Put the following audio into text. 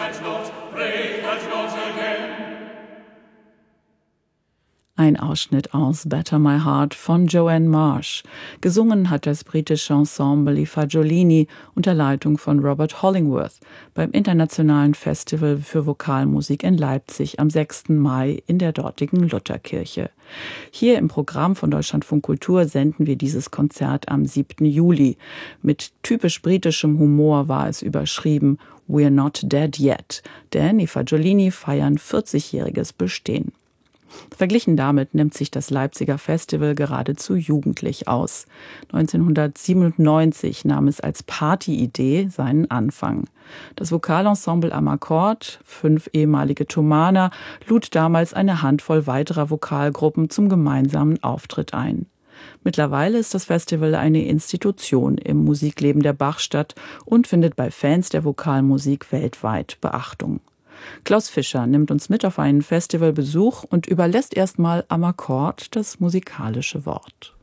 Ein Ausschnitt aus Better My Heart von Joanne Marsh. Gesungen hat das britische Ensemble I Fagiolini unter Leitung von Robert Hollingworth beim Internationalen Festival für Vokalmusik in Leipzig am 6. Mai in der dortigen Lutherkirche. Hier im Programm von Deutschlandfunk Kultur senden wir dieses Konzert am 7. Juli. Mit typisch britischem Humor war es überschrieben "We're not dead yet", denn I Fagiolini feiern 40-jähriges Bestehen. Verglichen damit nimmt sich das Leipziger Festival geradezu jugendlich aus. 1997 nahm es als Partyidee seinen Anfang. Das Vokalensemble am Akkord, 5 ehemalige Thomaner, lud damals eine Handvoll weiterer Vokalgruppen zum gemeinsamen Auftritt ein. Mittlerweile ist das Festival eine Institution im Musikleben der Bachstadt und findet bei Fans der Vokalmusik weltweit Beachtung. Klaus Fischer nimmt uns mit auf einen Festivalbesuch und überlässt erstmal am Akkord das musikalische Wort.